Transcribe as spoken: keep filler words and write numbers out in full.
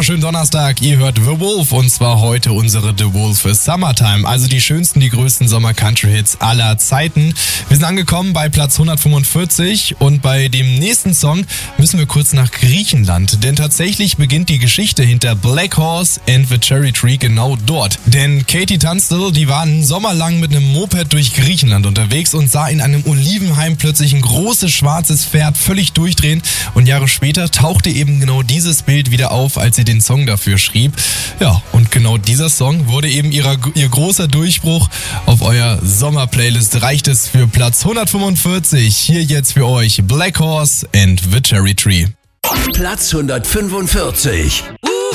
wunderschönen Donnerstag. Ihr hört The Wolf und zwar heute unsere The Wolf Summertime. Also die schönsten, die größten Sommer-Country-Hits aller Zeiten. Wir sind angekommen bei Platz hundertfünfundvierzig und bei dem nächsten Song müssen wir kurz nach Griechenland. Denn tatsächlich beginnt die Geschichte hinter Black Horse and the Cherry Tree genau dort. Denn Katie Tunstall, die war einen Sommer lang mit einem Moped durch Griechenland unterwegs und sah in einem Olivenhain plötzlich ein großes schwarzes Pferd völlig durchdrehen. Und Jahre später tauchte eben genau dieses Bild wieder auf, als sie den Song dafür schrieb. Ja, und genau dieser Song wurde eben ihrer, ihr großer Durchbruch. Auf euer Sommer-Playlist reicht es für Platz hundertfünfundvierzig. Hier jetzt für euch Black Horse and the Cherry Tree. Platz hundertfünfundvierzig.